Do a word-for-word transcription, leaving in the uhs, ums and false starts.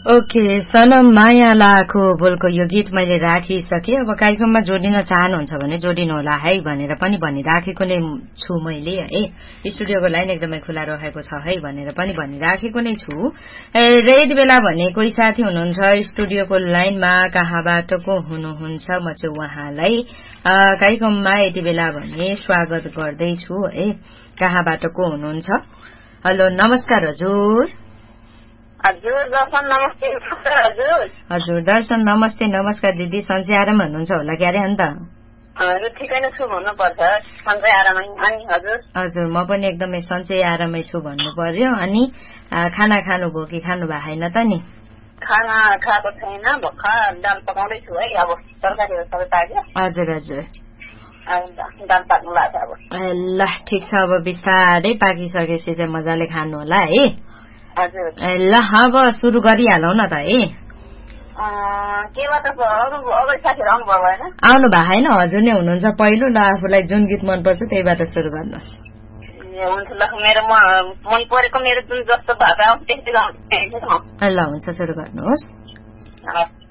Okay, सनम मायालाको बोलको यो गीत मैले राखिसकेँ। अब कार्यक्रममा जोडिन चाहनुहुन्छ भने जोडिनु होला है भनेर पनि भनिराखेको नै छु मैले है। स्टुडियोको लाइन एकदमै खुला रहेको छ है भनेर पनि भनिराखेको नै छु। र यति बेला भने कोही साथी हुनुहुन्छ स्टुडियोको लाइनमा, कहाँबाट को हुनुहुन्छ? म चाहिँ उहाँलाई कार्यक्रममा यति बेला भने स्वागत गर्दैछु है। कहाँबाट को हुनुहुन्छ? हेलो, नमस्कार हजुर। हजुर दर्शन नमस्ते। हजुर हजुर दर्शन नमस्ते। नमस्कार दिदी, सन्चै आराम हुनुहुन्छ होला क्यारे अन्त? हजुर ठिकै नै छु भन्नुपर्छ, सन्चै आरामै। अनि हजुर? हजुर म पनि एकदमै सन्चै आरामै छु भन्नु पर्यो। अनि खाना खानुभयो कि खानु भएको छैन त नि? खाना खाएको छैन, भर्खर दाल पकाउँदैछु है। अब तरकारीहरू सबै पाक्यो। हजुर हजुर दाल पाक्नु लाग्छ अब। ल ठिक छ, अब बिस्तारै पाकिसकेपछि चाहिँ मजाले खानु होला है। हजुर ल अब सुरु गरिहालौ न त है। केबाट अगाडि साथीहरू आउनु भयो भएन? आउनु भएको छैन, हजुर नै हुनुहुन्छ पहिलो। ल आफूलाई जुन गीत मनपर्छ त्यहीबाट सुरु गर्नुहोस्। हुन्छ ल, मेरो मन परेको मेरो जुन जस्तो भएको आउँछ त्यस्तै गाउँछु। ल हुन्छ, सुरु गर्नुहोस्।